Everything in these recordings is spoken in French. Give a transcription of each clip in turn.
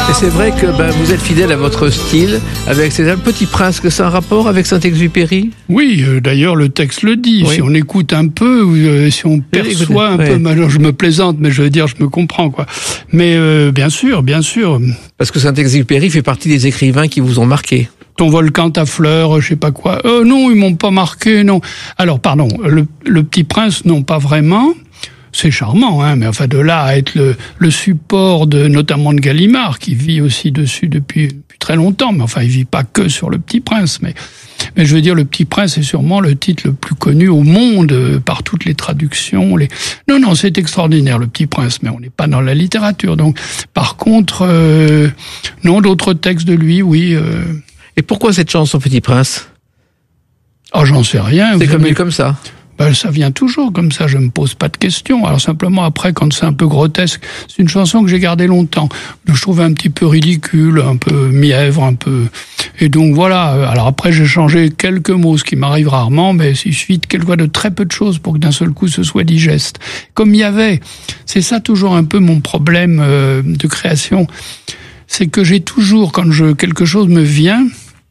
Et c'est vrai que vous êtes fidèle à votre style, avec Le Petit Prince, que c'est un rapport avec Saint-Exupéry ? Oui, d'ailleurs le texte le dit. Oui. Si on écoute un peu, si on perçoit un peu, alors je me plaisante, mais je veux dire, je me comprends, quoi. Mais bien sûr. Parce que Saint-Exupéry fait partie des écrivains qui vous ont marqué. Ton volcan, ta fleur, je sais pas quoi. Non, ils m'ont pas marqué, non. Alors, pardon, le Petit Prince, non, pas vraiment. C'est charmant, hein, mais enfin de là à être le support notamment de Gallimard, qui vit aussi dessus depuis très longtemps, mais enfin il vit pas que sur le Petit Prince, mais je veux dire le Petit Prince est sûrement le titre le plus connu au monde par toutes les traductions. Non, c'est extraordinaire le Petit Prince, mais on n'est pas dans la littérature. Donc par contre, non, d'autres textes de lui, oui. Et pourquoi cette chanson Petit Prince ? Oh, j'en sais rien. C'est comme ça. Ça vient toujours comme ça, je me pose pas de questions. Alors simplement après, quand c'est un peu grotesque, c'est une chanson que j'ai gardée longtemps, que je trouvais un petit peu ridicule, un peu mièvre, un peu... Et donc voilà, alors après j'ai changé quelques mots, ce qui m'arrive rarement, mais il suffit de très peu de choses pour que d'un seul coup ce soit digeste. Comme il y avait, c'est ça toujours un peu mon problème de création, c'est que j'ai toujours, quand quelque chose me vient...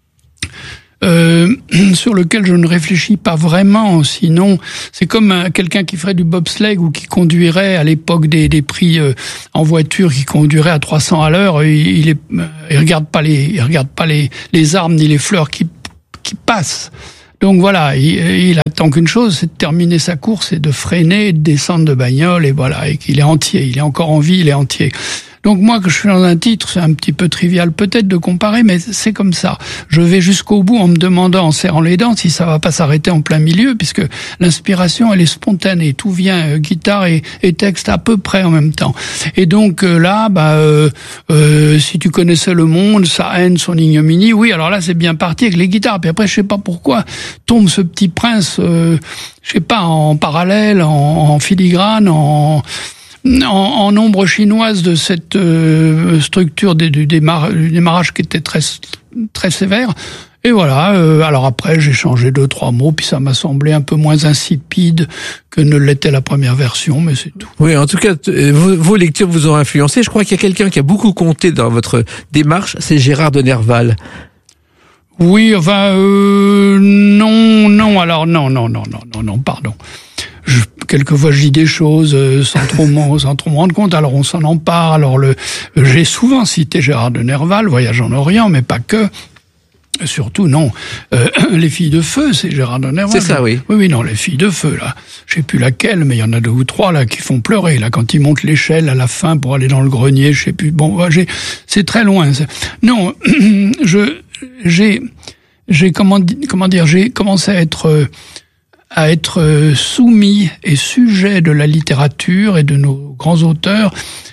sur lequel je ne réfléchis pas vraiment, sinon c'est comme quelqu'un qui ferait du bobsleigh ou qui conduirait à l'époque des prix en voiture, qui conduirait à 300 à l'heure, il regarde pas les arbres ni les fleurs qui passent. Donc voilà, il attend qu'une chose, c'est de terminer sa course et de freiner, de descendre de bagnole, et voilà, et qu'il est entier, il est encore en vie, il est entier. Donc moi, que je suis dans un titre, c'est un petit peu trivial peut-être de comparer, mais c'est comme ça. Je vais jusqu'au bout en me demandant, en serrant les dents, si ça va pas s'arrêter en plein milieu, puisque l'inspiration, elle est spontanée. Tout vient, guitare et texte à peu près en même temps. Et donc là, si tu connaissais le monde, sa haine, son ignominie, oui, alors là, c'est bien parti avec les guitares. Puis après, je sais pas pourquoi, tombe ce Petit Prince, je sais pas, en parallèle, en filigrane, en ombre chinoise de cette structure du démarrage qui était très très sévère. Et voilà, alors après j'ai changé 2-3 mots, puis ça m'a semblé un peu moins insipide que ne l'était la première version, mais c'est tout. Oui, en tout cas, vos lectures vous ont influencé. Je crois qu'il y a quelqu'un qui a beaucoup compté dans votre démarche, c'est Gérard de Nerval. Oui, enfin, non, pardon. Quelquefois je dis des choses sans trop me rendre compte, alors on s'en empare. Alors j'ai souvent cité Gérard de Nerval, Voyage en Orient, mais pas que. Surtout, non. Les filles de feu, c'est Gérard de Nerval. C'est ça, oui. Oui, non, les filles de feu, là. Je sais plus laquelle, mais il y en a 2 ou 3, là, qui font pleurer, là, quand ils montent l'échelle à la fin pour aller dans le grenier, je sais plus. Bon, c'est très loin. Non, j'ai commencé à être soumis et sujet de la littérature et de nos grands auteurs,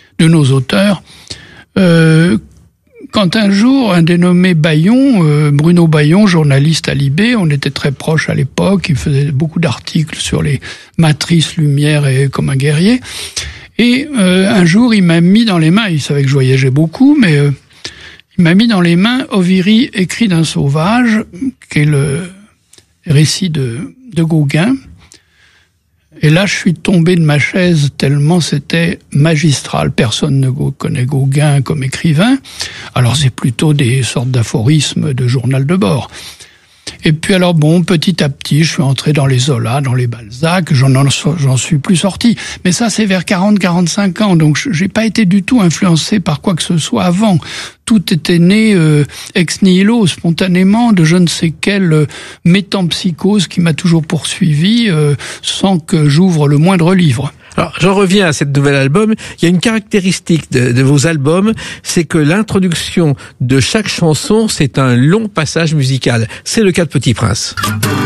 quand un jour, un dénommé Bayon, Bruno Bayon, journaliste à Libé, on était très proches à l'époque, il faisait beaucoup d'articles sur les matrices, lumière et comme un guerrier, et un jour il m'a mis dans les mains, il savait que je voyageais beaucoup, mais il m'a mis dans les mains Oviri, écrit d'un sauvage, qui est le récit de Gauguin. Et là, je suis tombé de ma chaise tellement c'était magistral. Personne ne connaît Gauguin comme écrivain. Alors c'est plutôt des sortes d'aphorismes de journal de bord. Et puis alors bon, petit à petit, je suis entré dans les Zola, dans les Balzac, j'en suis plus sorti. Mais ça, c'est vers 40-45 ans, donc j'ai pas été du tout influencé par quoi que ce soit avant. Tout était né ex nihilo, spontanément, de je ne sais quelle métempsychose qui m'a toujours poursuivi sans que j'ouvre le moindre livre. Alors, j'en reviens à cet nouvel album. Il y a une caractéristique de vos albums, c'est que l'introduction de chaque chanson, c'est un long passage musical. C'est le cas de Petit Prince.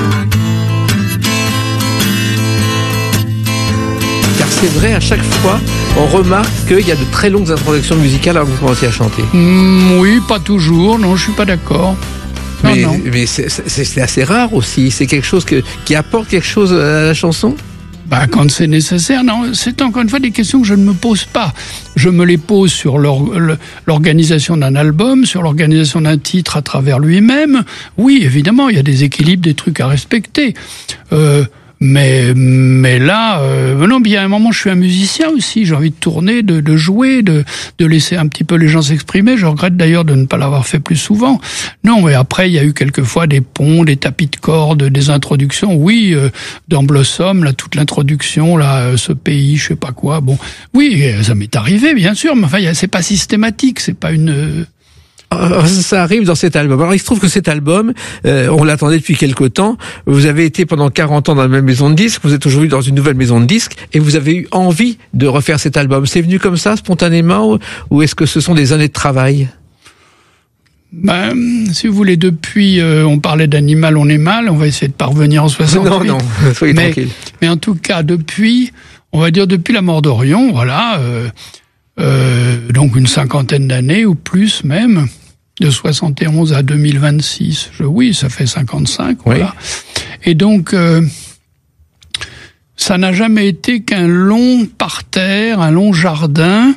Car c'est vrai, à chaque fois, on remarque qu'il y a de très longues introductions musicales avant que vous commenciez à chanter. Oui, pas toujours. Non, je suis pas d'accord. Mais c'est assez rare aussi. C'est quelque chose qui apporte quelque chose à la chanson. Quand c'est nécessaire, non, c'est encore une fois des questions que je ne me pose pas. Je me les pose sur l'organisation d'un album, sur l'organisation d'un titre à travers lui-même. Oui, évidemment, il y a des équilibres, des trucs à respecter. Mais là, non, bien à un moment, je suis un musicien aussi. J'ai envie de tourner, de jouer, de laisser un petit peu les gens s'exprimer. Je regrette d'ailleurs de ne pas l'avoir fait plus souvent. Non, mais après, il y a eu quelquefois des ponts, des tapis de cordes, des introductions. Oui, dans Blossom, là, toute l'introduction, là, ce pays, je sais pas quoi. Bon, oui, ça m'est arrivé, bien sûr, mais enfin, c'est pas systématique, c'est pas une... Ça arrive dans cet album. Alors il se trouve que cet album, on l'attendait depuis quelque temps. Vous avez été pendant 40 ans dans la même maison de disques, vous êtes aujourd'hui dans une nouvelle maison de disques, et vous avez eu envie de refaire cet album. C'est venu comme ça, spontanément, ou est-ce que ce sont des années de travail ? Si vous voulez, depuis, on parlait d'Animal, on est mal, on va essayer de parvenir en 68. Non, soyez tranquille. Mais en tout cas, depuis, on va dire depuis la mort d'Orion, voilà, donc une 50aine d'années, ou plus même, de 71 à 2026, oui, ça fait 55, voilà. Oui. Et donc, ça n'a jamais été qu'un long parterre, un long jardin,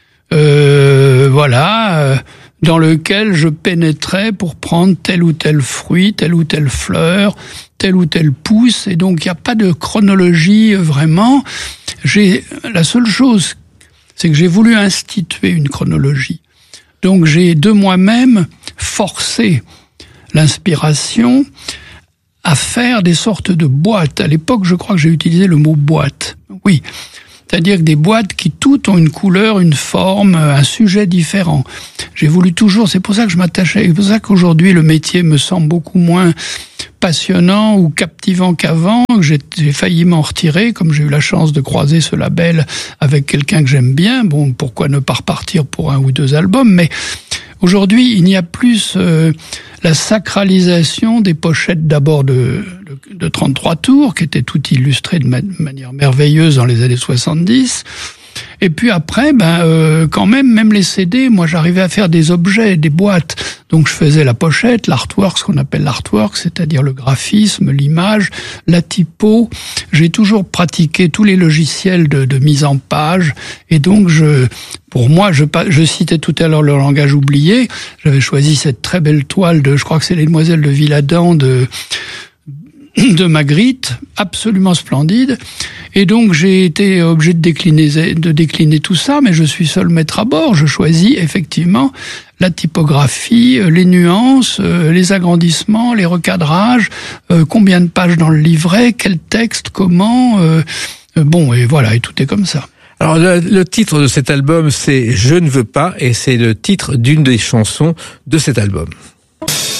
voilà, dans lequel je pénétrais pour prendre tel ou tel fruit, telle ou telle fleur, telle ou telle pousse, et donc il n'y a pas de chronologie vraiment. La seule chose, c'est que j'ai voulu instituer une chronologie. Donc j'ai de moi-même forcé l'inspiration à faire des sortes de boîtes. À l'époque, je crois que j'ai utilisé le mot boîte. Oui. C'est-à-dire que des boîtes qui toutes ont une couleur, une forme, un sujet différent. J'ai voulu toujours, c'est pour ça que je m'attachais, c'est pour ça qu'aujourd'hui le métier me semble beaucoup moins passionnant ou captivant qu'avant, que j'ai failli m'en retirer, comme j'ai eu la chance de croiser ce label avec quelqu'un que j'aime bien. Bon, pourquoi ne pas repartir pour 1 ou 2 albums, mais aujourd'hui, il n'y a plus la sacralisation des pochettes d'abord de 33 tours, qui étaient toutes illustrées de manière merveilleuse dans les années 70. Et puis après, quand même les CD, moi j'arrivais à faire des objets, des boîtes. Donc je faisais la pochette, l'artwork, ce qu'on appelle l'artwork, c'est-à-dire le graphisme, l'image, la typo. J'ai toujours pratiqué tous les logiciels de mise en page. Et donc pour moi, je citais tout à l'heure le langage oublié. J'avais choisi cette très belle toile je crois que c'est les Demoiselles de Ville-Adam de Magritte, absolument splendide. Et donc j'ai été obligé de décliner tout ça, mais je suis seul maître à bord. Je choisis effectivement la typographie, les nuances, les agrandissements, les recadrages, combien de pages dans le livret, quel texte, comment, bon, et voilà, et tout est comme ça. Alors le titre de cet album, c'est « Je ne veux pas » et c'est le titre d'une des chansons de cet album.